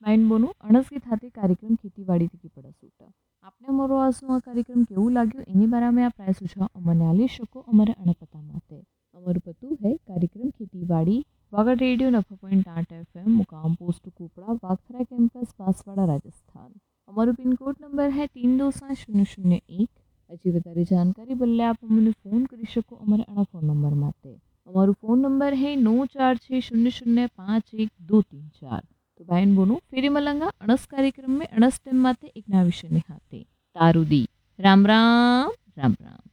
Fine બોનું અણસી ખાતે કાર્યક્રમ ખેતીવાડી થી પड़ा सूटा आपने અમારો આ કાર્યક્રમ કેવું લાગ્યું એની બારામાં આપ રાય સુझाव અમને આલી શકો અમારે અણપતા માટે અમારું પતું है कार्यक्रम खेतीवाड़ी वागड़ रेडियो 90.8 FM मुकाम पोस्ट कुपड़ा वाखरा कैंपस बांसवाड़ा राजस्थान અમારું પિન કોડ નંબર है 327001 હજી વધારે જાણકારી બદલે આપ અમને ફોન કરી શકો અમારા આના ફોન નંબર માટે અમારું ફોન નંબર है 9460051234 तो बहन बोनो फेरी मलंगा अणस कार्यक्रम में अणस टेम माते एक नया विषय निहाते तारुदी राम राम राम राम।